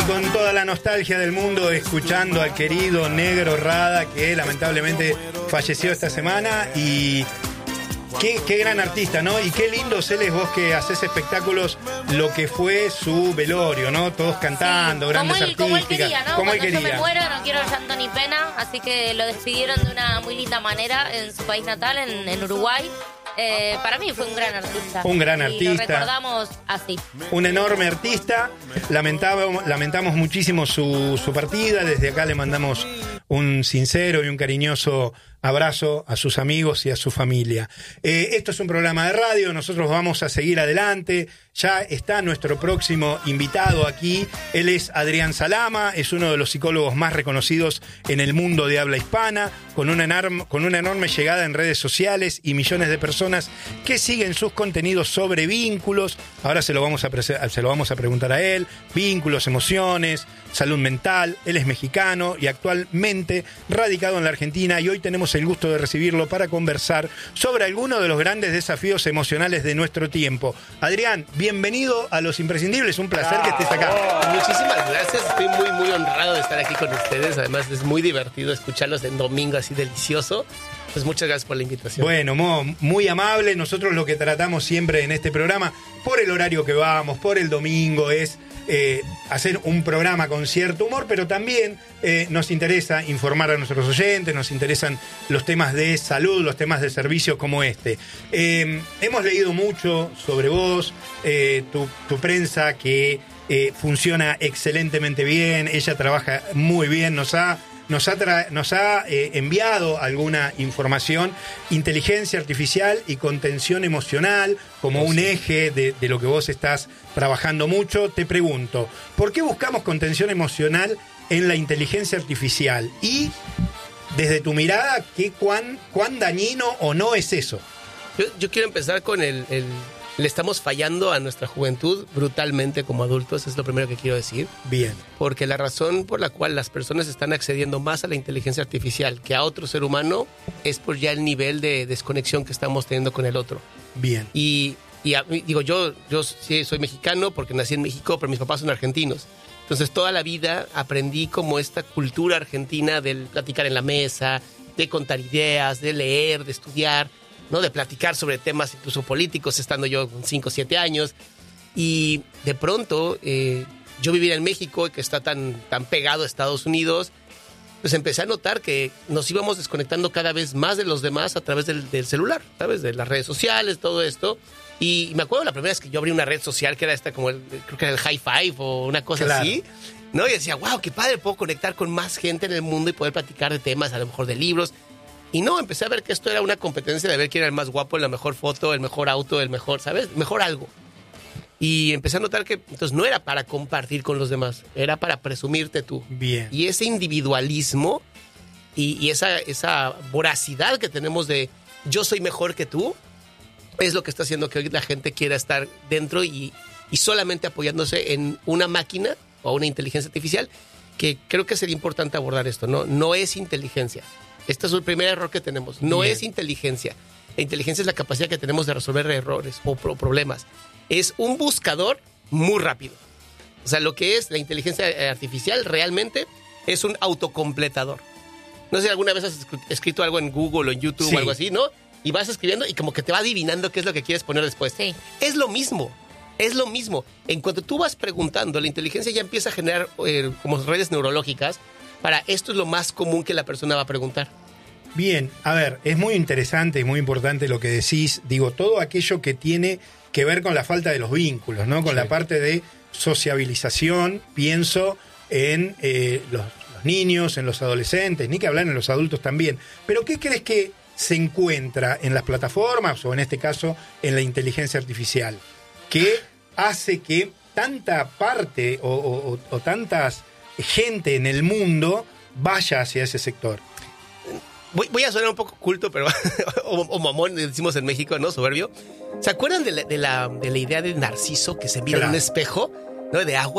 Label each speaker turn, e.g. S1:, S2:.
S1: con toda la nostalgia del mundo, escuchando al querido Negro Rada, que lamentablemente falleció esta semana. Y qué gran artista, ¿no? Y qué lindo, Celes, vos que haces espectáculos, lo que fue su velorio, ¿no? Todos cantando, grandes artistas.
S2: Como él quería, ¿no?
S1: Como él
S2: Cuando
S1: quería.
S2: yo me muero no quiero llanto ni pena, así que lo despidieron de una muy linda manera en su país natal, en Uruguay. Para mí fue un gran artista.
S1: Un gran
S2: y
S1: artista.
S2: Lo recordamos así.
S1: Un enorme artista. Lamentamos muchísimo su partida. Desde acá le mandamos un sincero y un cariñoso abrazo a sus amigos y a su familia. Esto es un programa de radio. Nosotros vamos a seguir adelante. Ya está nuestro próximo invitado aquí. Él es Adrián Salama. Es uno de los psicólogos más reconocidos en el mundo de habla hispana, con una enorme llegada en redes sociales y millones de personas que siguen sus contenidos sobre vínculos. Ahora se lo vamos a preguntar a él. Vínculos, emociones, salud mental. Él es mexicano y actualmente radicado en la Argentina, y hoy tenemos el gusto de recibirlo para conversar sobre algunos de los grandes desafíos emocionales de nuestro tiempo. Adrián, bienvenido a Los Imprescindibles. Un placer que estés acá.
S3: Muchísimas gracias. Estoy muy, muy honrado de estar aquí con ustedes. Además, es muy divertido escucharlos en domingo, así delicioso. Pues muchas gracias por la invitación.
S1: Bueno, Mo, muy amable. Nosotros lo que tratamos siempre en este programa, por el horario que vamos, por el domingo, es hacer un programa con cierto humor, pero también nos interesa informar a nuestros oyentes, nos interesan los temas de salud, los temas de servicios como este. Hemos leído mucho sobre vos, tu prensa que funciona excelentemente bien, ella trabaja muy bien, nos ha enviado alguna información. Inteligencia artificial y contención emocional como un eje de lo que vos estás trabajando mucho. Te pregunto, ¿por qué buscamos contención emocional en la inteligencia artificial? Y desde tu mirada, ¿cuán dañino o no es eso?
S3: Yo quiero empezar con le estamos fallando a nuestra juventud brutalmente como adultos, es lo primero que quiero decir.
S1: Bien.
S3: Porque la razón por la cual las personas están accediendo más a la inteligencia artificial que a otro ser humano es por ya el nivel de desconexión que estamos teniendo con el otro.
S1: Bien.
S3: Y digo, yo sí soy mexicano porque nací en México, pero mis papás son argentinos. Entonces toda la vida aprendí como esta cultura argentina del platicar en la mesa, de contar ideas, de leer, de estudiar, ¿no? De platicar sobre temas incluso políticos, estando yo con 5 o 7 años. Y de pronto, yo vivir en México, que está tan pegado a Estados Unidos, pues empecé a notar que nos íbamos desconectando cada vez más de los demás a través del celular, ¿sabes? De las redes sociales, todo esto. Y me acuerdo la primera vez que yo abrí una red social, que era esta como creo que era el High Five o una cosa así, ¿no? Y decía, wow, qué padre, puedo conectar con más gente en el mundo y poder platicar de temas, a lo mejor de libros. Y no, empecé a ver que esto era una competencia de ver quién era el más guapo, la mejor foto, el mejor auto, el mejor, ¿sabes? Mejor algo. Y empecé a notar que entonces no era para compartir con los demás, era para presumirte tú.
S1: Bien.
S3: Y ese individualismo y esa voracidad que tenemos de yo soy mejor que tú, es lo que está haciendo que hoy la gente quiera estar dentro y solamente apoyándose en una máquina o una inteligencia artificial, que creo que sería importante abordar esto, ¿no? No es inteligencia. Este es el primer error que tenemos. No es inteligencia. La inteligencia es la capacidad que tenemos de resolver errores o problemas. Es un buscador muy rápido. O sea, lo que es la inteligencia artificial realmente es un autocompletador. No sé si alguna vez has escrito algo en Google o en YouTube o algo así, ¿no? Y vas escribiendo y como que te va adivinando qué es lo que quieres poner después.
S2: Sí.
S3: Es lo mismo. Es lo mismo. En cuanto tú vas preguntando, la inteligencia ya empieza a generar como redes neurológicas para esto es lo más común que la persona va a preguntar.
S1: Bien, a ver, es muy interesante y muy importante lo que decís. Digo, todo aquello que tiene que ver con la falta de los vínculos, ¿no? Con la parte de sociabilización, pienso en los niños, en los adolescentes, ni que hablar en los adultos también. Pero ¿qué crees que se encuentra en las plataformas o en este caso en la inteligencia artificial que hace que tanta parte o tantas gente en el mundo vaya hacia ese sector?
S3: Voy a sonar un poco culto, pero o mamón, decimos en México, ¿no? Soberbio. ¿Se acuerdan de la idea de Narciso que se mira en un espejo, ¿no? De agua?